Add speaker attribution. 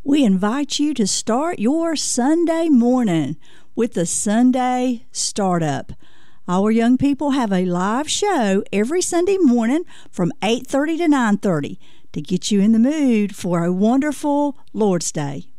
Speaker 1: We invite you to start your Sunday morning with the Sunday Startup. Our young people have a live show every Sunday morning from 8:30 to 9:30 to get you in the mood for a wonderful Lord's Day.